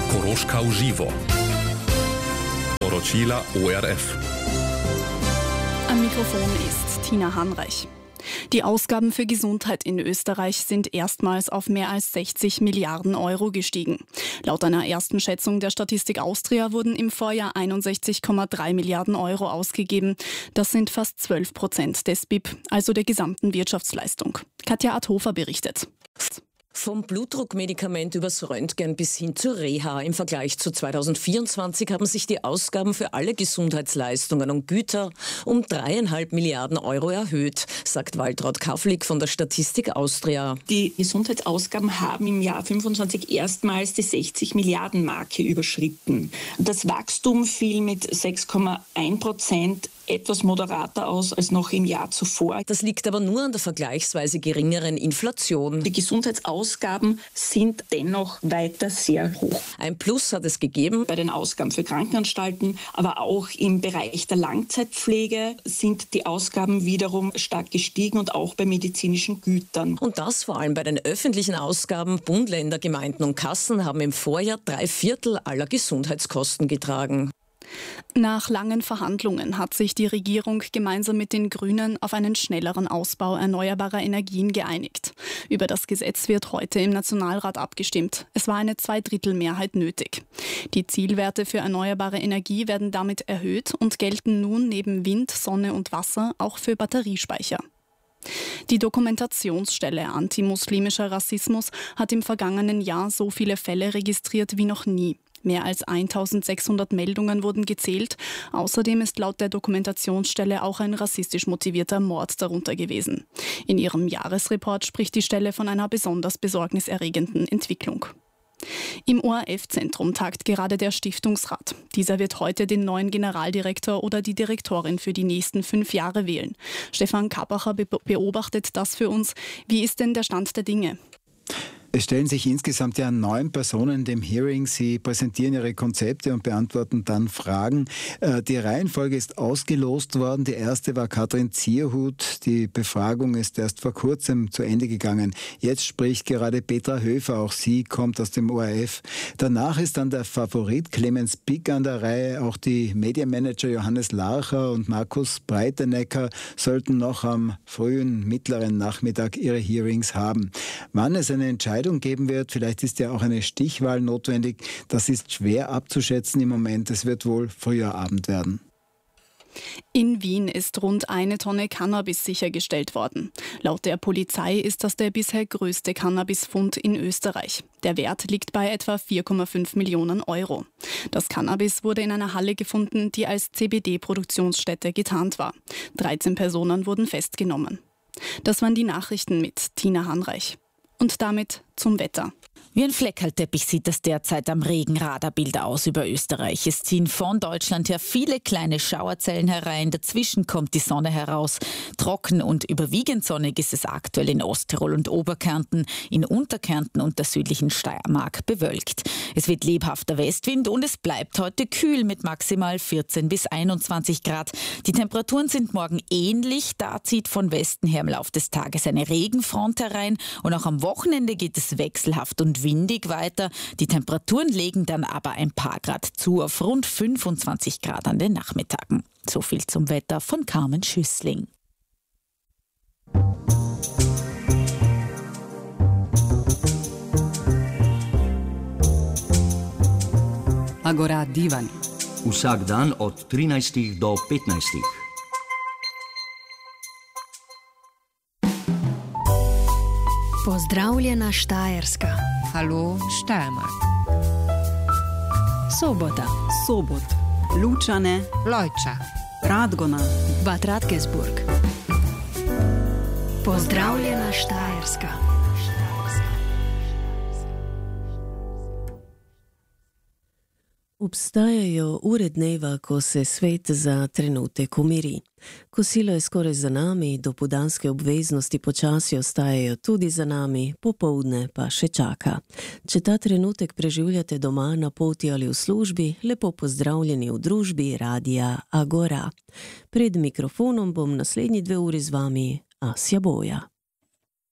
Koroška v živo. Poročila ORF. Am Mikrofon ist Tina Hanreich. Die Ausgaben für Gesundheit in Österreich sind erstmals auf mehr als 60 Milliarden Euro gestiegen. Laut einer ersten Schätzung der Statistik Austria wurden im Vorjahr 61,3 Milliarden Euro ausgegeben. Das sind fast 12% des BIP, also der gesamten Wirtschaftsleistung. Katja Adhofer berichtet. Vom Blutdruckmedikament übers Röntgen bis hin zur Reha. Im Vergleich zu 2024 haben sich die Ausgaben für alle Gesundheitsleistungen und Güter um 3,5 Milliarden Euro erhöht, sagt Waltraud Kafflik von der Statistik Austria. Die Gesundheitsausgaben haben im Jahr 2025 erstmals die 60 Milliarden Marke überschritten. Das Wachstum fiel mit 6,1% etwas moderater aus als noch im Jahr zuvor. Das liegt aber nur an der vergleichsweise geringeren Inflation. Die Gesundheitsausgaben sind dennoch weiter sehr hoch. Ein Plus hat es gegeben bei den Ausgaben für Krankenanstalten, aber auch im Bereich der Langzeitpflege sind die Ausgaben wiederum stark gestiegen und auch bei medizinischen Gütern. Und das vor allem bei den öffentlichen Ausgaben. Bund, Länder, Gemeinden und Kassen haben im Vorjahr 3/4 aller Gesundheitskosten getragen. Nach langen Verhandlungen hat sich die Regierung gemeinsam mit den Grünen auf einen schnelleren Ausbau erneuerbarer Energien geeinigt. Über das Gesetz wird heute im Nationalrat abgestimmt. Es war eine 2/3 nötig. Die Zielwerte für erneuerbare Energie werden damit erhöht und gelten nun neben Wind, Sonne und Wasser auch für Batteriespeicher. Die Dokumentationsstelle Antimuslimischer Rassismus hat im vergangenen Jahr so viele Fälle registriert wie noch nie. Mehr als 1600 Meldungen wurden gezählt. Außerdem ist laut der Dokumentationsstelle auch ein rassistisch motivierter Mord darunter gewesen. In ihrem Jahresreport spricht die Stelle von einer besonders besorgniserregenden Entwicklung. Im ORF-Zentrum tagt gerade der Stiftungsrat. Dieser wird heute den neuen Generaldirektor oder die Direktorin für die nächsten 5 Jahre wählen. Stefan Kapacher beobachtet das für uns. Wie ist denn der Stand der Dinge? Es stellen sich insgesamt 9 Personen dem Hearing. Sie präsentieren ihre Konzepte und beantworten dann Fragen. Die Reihenfolge ist ausgelost worden. Die erste war Katrin Zierhut. Die Befragung ist erst vor kurzem zu Ende gegangen. Jetzt spricht gerade Petra Höfer. Auch sie kommt aus dem ORF. Danach ist dann der Favorit Clemens Pick an der Reihe. Auch die Medienmanager Johannes Larcher und Markus Breitenecker sollten noch am frühen, mittleren Nachmittag ihre Hearings haben. Wann es eine Entscheidung geben wird, vielleicht ist ja auch eine Stichwahl notwendig, das ist schwer abzuschätzen im Moment. Es wird wohl früher Abend werden. In Wien ist rund 1 Tonne Cannabis sichergestellt worden. Laut der Polizei ist das der bisher größte Cannabisfund in Österreich. Der Wert liegt bei etwa 4,5 Millionen Euro. Das Cannabis wurde in einer Halle gefunden, die als CBD-Produktionsstätte getarnt war. 13 Personen wurden festgenommen. Das waren die Nachrichten mit Tina Hanreich. Und damit zum Wetter. Wie ein Fleckerlteppich sieht es derzeit am Regenradarbild aus über Österreich. Es ziehen von Deutschland her viele kleine Schauerzellen herein. Dazwischen kommt die Sonne heraus. Trocken und überwiegend sonnig ist es aktuell in Osttirol und Oberkärnten, in Unterkärnten und der südlichen Steiermark bewölkt. Es wird lebhafter Westwind und es bleibt heute kühl mit maximal 14 bis 21 Grad. Die Temperaturen sind morgen ähnlich. Da zieht von Westen her im Laufe des Tages eine Regenfront herein. Und auch am Wochenende geht es wechselhaft und windig weiter. Die Temperaturen legen dann aber ein paar Grad zu, auf rund 25 Grad an den Nachmittagen. So viel zum Wetter von Carmen Schüssling. Agora Divan. Vsak dan od 13 do 15. Pozdravljena Štajerska. Hallo Steiermark. Sobota. Sobot. Lučane. Lojča. Radgona. Bad Radkersburg. Pozdravljena Štajerska. Obstajajo ure dneva, ko se svet za trenutek umiri. Kosilo je skoraj za nami, dopoldanske obveznosti počasi ostajajo tudi za nami, popoldne pa še čaka. Če ta trenutek preživljate doma, na poti ali v službi, lepo pozdravljeni v družbi Radia Agora. Pred mikrofonom bom naslednji 2 uri z vami, Asja Boja.